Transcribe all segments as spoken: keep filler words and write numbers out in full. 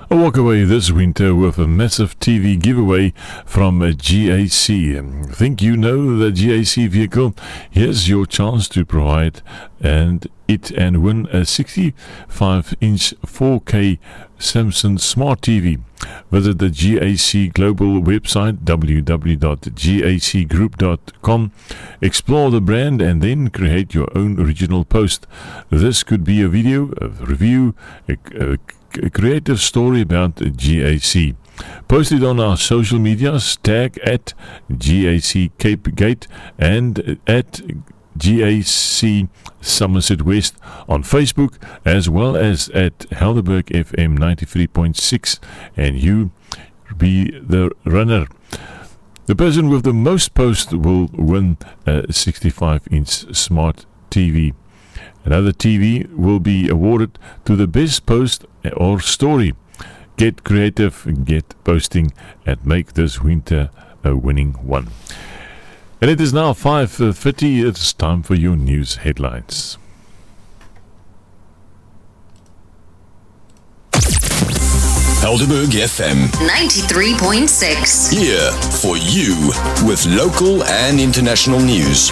I walk away this winter with a massive T V giveaway from a G A C. Think you know the G A C vehicle? Here's your chance to provide and it and win a sixty-five inch four K Samsung Smart T V. Visit the G A C Global website w w w dot g a c group dot com, explore the brand and then create your own original post. This could be a video, a review, a, a, a creative story about G A C. Post it on our social medias, tag at G A C Cape Gate and at G A C Somerset West on Facebook, as well as at Helderberg F M ninety-three point six, and you be the runner. The person with the most posts will win a sixty-five inch smart T V. Another T V will be awarded to the best post or story. Get creative, get posting, and make this winter a winning one. And it is now five thirty. It's time for your news headlines. Helderberg F M ninety-three point six. Here for you with local and international news.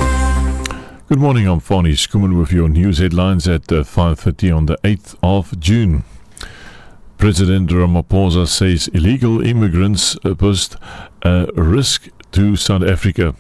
Good morning, I'm Fani Skuman with your news headlines at uh, five thirty on the eighth of June. President Ramaphosa says illegal immigrants pose a risk to South Africa.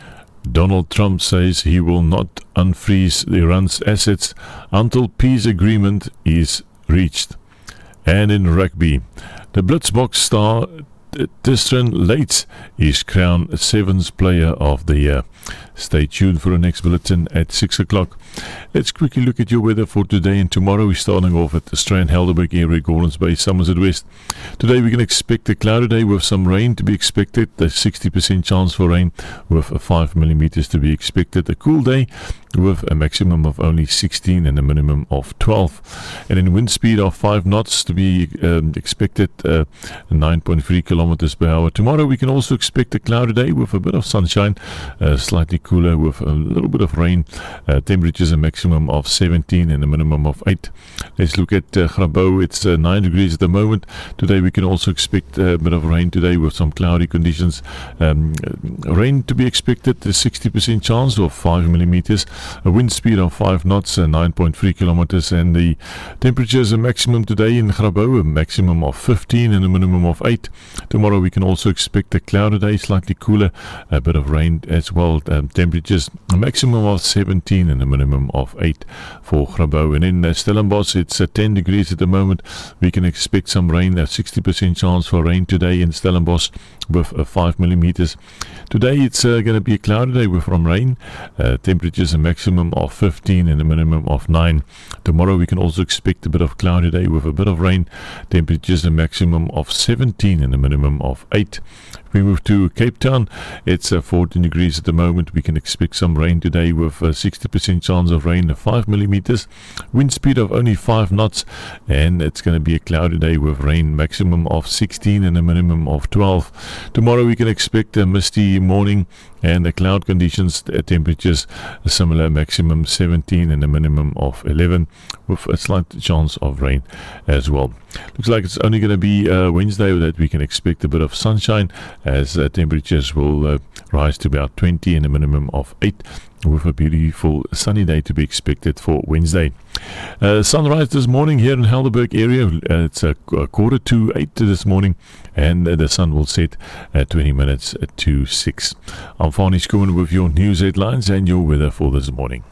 Donald Trump says he will not unfreeze Iran's assets until peace agreement is reached. And in rugby, the Blitzboks star Tristan Leitz is crowned seventh player of the year. Stay tuned for the next bulletin at six o'clock. Let's quickly look at your weather for today and tomorrow. We're starting off at the Strand, Helderberg area, Gordons Bay, Somerset West. Today we can expect a cloudy day with some rain to be expected. There's sixty percent chance for rain with five millimeters to be expected. A cool day with a maximum of only sixteen and a minimum of twelve. And in wind speed of five knots to be um, expected, uh, nine point three kilometers per hour. Tomorrow we can also expect a cloudy day with a bit of sunshine, uh, slightly cooler with a little bit of rain. Uh, temperatures a maximum of seventeen and a minimum of eight. Let's look at uh, Grabouw. It's uh, nine degrees at the moment. Today we can also expect a bit of rain today with some cloudy conditions. Um, rain to be expected, a sixty percent chance of five millimeters. A wind speed of five knots and nine point three kilometers. And the temperatures a maximum today in Grabouw, a maximum of fifteen and a minimum of eight. Tomorrow we can also expect a cloudy day, slightly cooler, a bit of rain as well. Um, temperatures a maximum of seventeen and a minimum of eight for Grabouw. And in uh, Stellenbosch, it's uh, ten degrees at the moment. We can expect some rain, a sixty percent chance for rain today in Stellenbosch with uh, five millimeters. Today it's uh, going to be a cloudy day with some rain. Uh, temperatures a maximum of fifteen and a minimum of nine. Tomorrow we can also expect a bit of cloudy day with a bit of rain. Temperatures a maximum of seventeen and a minimum of eight. If we move to Cape Town, it's uh, fourteen degrees at the moment. We can expect some rain today with a sixty percent chance of rain, five millimeters. Wind speed of only five knots, and it's going to be a cloudy day with rain, maximum of sixteen and a minimum of twelve. Tomorrow we can expect a misty morning and the cloud conditions, uh, temperatures a similar, maximum seventeen and a minimum of eleven with a slight chance of rain as well. Looks like it's only going to be uh, Wednesday that we can expect a bit of sunshine, as uh, temperatures will uh, rise to about twenty and a minimum of eight, with a beautiful sunny day to be expected for Wednesday. Uh, sunrise this morning here in Helderberg area. Uh, it's a, a quarter to eight this morning, and uh, the sun will set at twenty minutes to six. I'm Fani Skuman with your news headlines and your weather for this morning.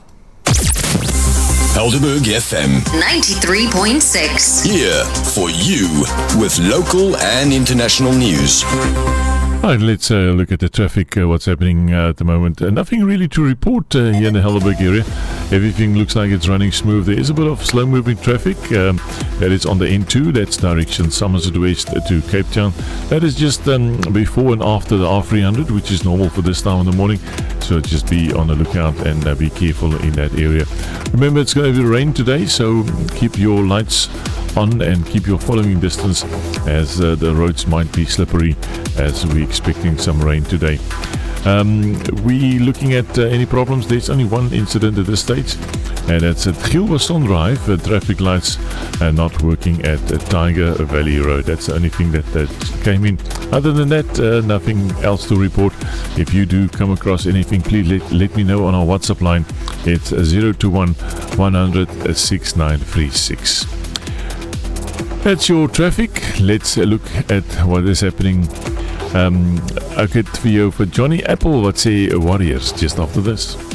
Helderberg F M ninety-three point six. Here for you with local and international news. Right, let's uh, look at the traffic, uh, what's happening uh, at the moment. Uh, nothing really to report uh, here in the Helderberg area. Everything looks like it's running smooth. There is a bit of slow-moving traffic. Um, that is on the N two. That's direction Somerset West to Cape Town. That is just um, before and after the R three hundred, which is normal for this time in the morning. So just be on the lookout and uh, be careful in that area. Remember, it's going to be rain today, so keep your lights on and keep your following distance, as uh, the roads might be slippery, as we're expecting some rain today. Um, we looking at uh, any problems. There's only one incident at this stage. and that's at Gilberton Drive. Uh, traffic lights are not working at uh, Tiger Valley Road. That's the only thing that, that came in. Other than that, uh, nothing else to report. If you do come across anything, please let, let me know on our WhatsApp line. It's zero two one, one hundred, six nine three six. That's your traffic. Let's look at what is happening. Um, ek het vir jou vir Johnny Apple wat sê Warriors just after this.